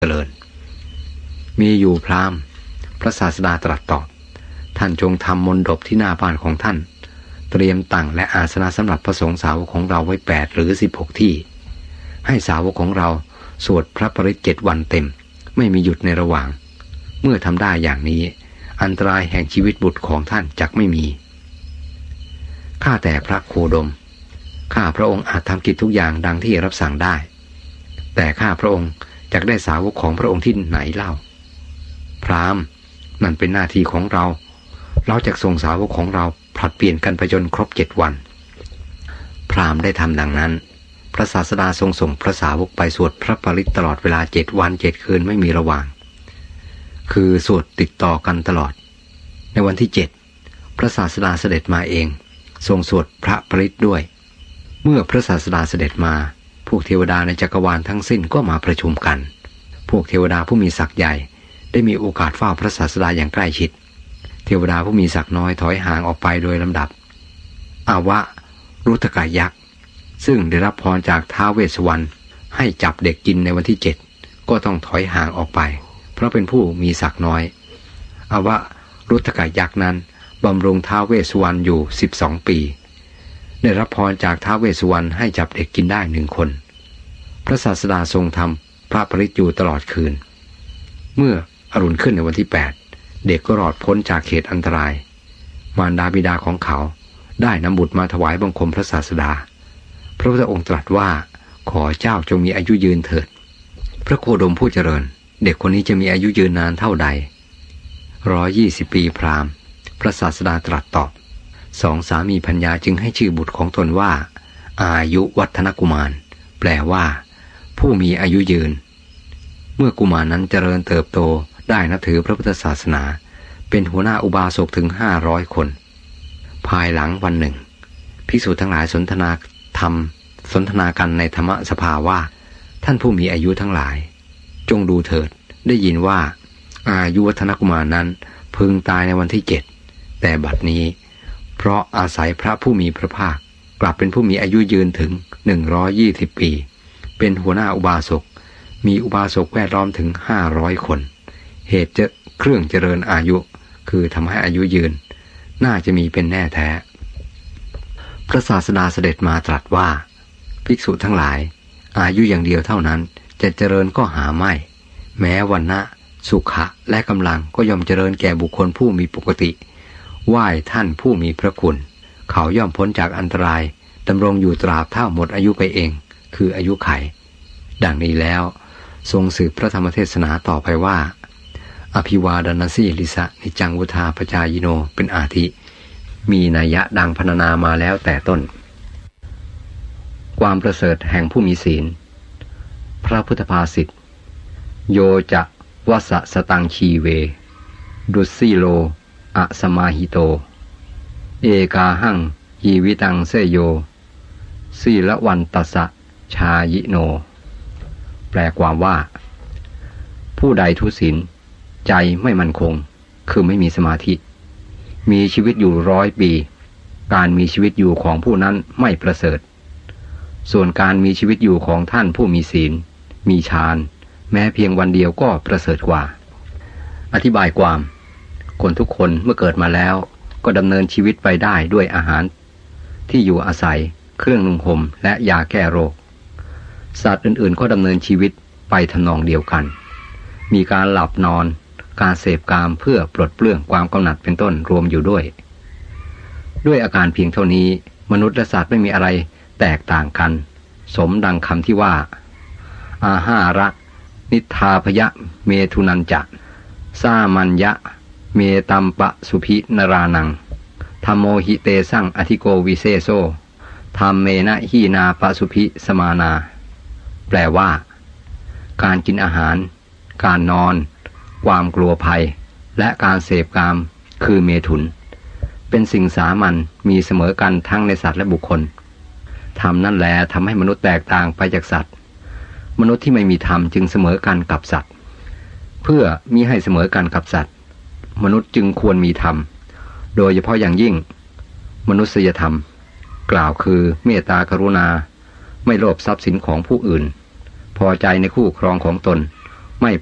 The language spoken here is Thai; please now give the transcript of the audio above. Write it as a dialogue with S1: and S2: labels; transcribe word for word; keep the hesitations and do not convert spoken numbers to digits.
S1: เจริญมีอยู่พราหมณ์พระศาสดาตรัสตอบท่านจงทำมณฑปที่หน้าบ้านของท่านเตรียมตั้งและอาสนะสำหรับพระสงฆ์สาวกของเราไว้แปดหรือสิบหกที่ให้สาวกของเราสวดพระปริตรเจ็ดวันเต็มไม่มีหยุดในระหว่างเมื่อทำได้อย่างนี้อันตรายแห่งชีวิตบุตรของท่านจักไม่มีข้าแต่พระโคดมข้าพระองค์อาจทำกิจทุกอย่างดังที่รับสั่งได้แต่ข้าพระองค์จักได้สาวกของพระองค์ที่ไหนเล่าพราหมณ์นั่นเป็นหน้าที่ของเราเราจักส่งสาวกของเราผลัดเปลี่ยนกันไปจนครบเจ็ดวันพราหมณ์ได้ทำดังนั้นพระศาสดาทรงส่งพระสาวกไปสวดพระปริตรตลอดเวลาเจ็ดวันเจ็ดคืนไม่มีระหว่างคือสวดติดต่อกันตลอดในวันที่เจ็ดพระศาสดาเสด็จมาเองทรงสวดพระปริตรด้วยเมื่อพระศาสดาเสด็จมาพวกเทวดาในจักรวาลทั้งสิ้นก็มาประชุมกันพวกเทวดาผู้มีศักย์ใหญ่ได้มีโอกาสเฝ้าพระศาสดาอย่างใกล้ชิดเทวดาผู้มีศักย์น้อยถอยห่างออกไปโดยลำดับอาวะรุทกายักษ์ซึ่งได้รับพรจากท้าวเวสสวรรณให้จับเด็กกินในวันที่เจ็ดก็ต้องถอยห่างออกไปเพราะเป็นผู้มีศักย์น้อยอาวะรุทกายักษ์นั้นบำรุงท้าวเวสสวรรณอยู่สิบสองปีได้รับพรจากท้าวเวสสวรรณให้จับเด็กกินได้หนึ่งคนพระศาสดาทรงทำพระปริตรอยู่ตลอดคืนเมื่ออรุณขึ้นในวันที่แปดเด็กก็รอดพ้นจากเขตอันตรายมารดาบิดาของเขาได้นำบุตรมาถวายบังคมพระศาสดาพระพุทธองค์ตรัสว่าขอเจ้าจงมีอายุยืนเถิดพระโคดมผู้เจริญเด็กคนนี้จะมีอายุยืนนานเท่าใดร้อยยี่สิบปีพราหมณ์พระศาสดาตรัสตอบสองสามีภรรยาจึงให้ชื่อบุตรของตนว่าอายุวัฒนกุมารแปลว่าผู้มีอายุยืนเมื่อกุมารนั้นเจริญเติบโตได้นับถือพระพุทธศาสนาเป็นหัวหน้าอุบาสกถึงห้าร้อยคนภายหลังวันหนึ่งภิกษุทั้งหลายสนทนาธรรมสนทนากันในธรรมสภาว่าท่านผู้มีอายุทั้งหลายจงดูเถิดได้ยินว่าอายุวัฒนกุมารนั้นพึงตายในวันที่เจ็ดแต่บัดนี้เพราะอาศัยพระผู้มีพระภาคกลับเป็นผู้มีอายุยืนถึงหนึ่งร้อยยี่สิบปีเป็นหัวหน้าอุบาสกมีอุบาสกแวดล้อมถึงห้าร้อยคนเหตุจะเครื่องเจริญอายุคือทำให้อายุยืนน่าจะมีเป็นแน่แท้พระศาสดาเสด็จมาตรัสว่าภิกษุทั้งหลายอายุอย่างเดียวเท่านั้นจะเจริญก็หาไม่แม้วรรณะสุขะและกำลังก็ย่อมเจริญแก่บุคคลผู้มีปกติไหว้ท่านผู้มีพระคุณเขาย่อมพ้นจากอันตรายดำรงอยู่ตราบเท่าหมดอายุไปเองคืออายุไขดังนี้แล้วทรงสืบพระธรรมเทศนาต่อไปว่าอภิวาดนาสีลิสะนิจังวุธาปจายโนเป็นอาทิมีนัยยะดังพรรณนามาแล้วแต่ต้นความประเสริฐแห่งผู้มีศีลพระพุทธภาษิตโยจะวสสตังชีเวดุสีโลอะสมาหิโตเอกาหังยีวิตังเสโยสีละวันตัสสะชายิโนแปลความว่าผู้ใดทุศีลใจไม่มั่นคงคือไม่มีสมาธิมีชีวิตอยู่ร้อยปีการมีชีวิตอยู่ของผู้นั้นไม่ประเสริฐส่วนการมีชีวิตอยู่ของท่านผู้มีศีลมีฌานแม้เพียงวันเดียวก็ประเสริฐกว่าอธิบายความคนทุกคนเมื่อเกิดมาแล้วก็ดำเนินชีวิตไปได้ด้วยอาหารที่อยู่อาศัยเครื่องนุ่งห่มและยาแก้โรคสัตว์อื่นๆก็ดำเนินชีวิตไปทำนองเดียวกันมีการหลับนอนการเสพกามเพื่อปลดเปลื้องความกำหนัดเป็นต้นรวมอยู่ด้วยด้วยอาการเพียงเท่านี้มนุษย์และสัตว์ไม่มีอะไรแตกต่างกันสมดังคำที่ว่าอาหาระนิทาพยะเมทุนันจะสามัญญะเมตัมปะสุภินรานังธัมโมหิเตสั่งอธิโกวิเศโสธัมเมนะหีนาปะสุภิสมานาแปลว่าการกินอาหารการนอนความกลัวภัยและการเสพกามคือเมถุนเป็นสิ่งสามัญมีเสมอกันทั้งในสัตว์และบุคคลธรรมนั่นแหละทำให้มนุษย์แตกต่างไปจากสัตว์มนุษย์ที่ไม่มีธรรมจึงเสมอกันกับสัตว์เพื่อมิให้เสมอกันกับสัตว์มนุษย์จึงควรมีธรรมโดยเฉพาะอย่างยิ่งมนุษยธรรมกล่าวคือเมตตากรุณาไม่โลภทรัพย์สินของผู้อื่นพอใจในคู่ครองของตน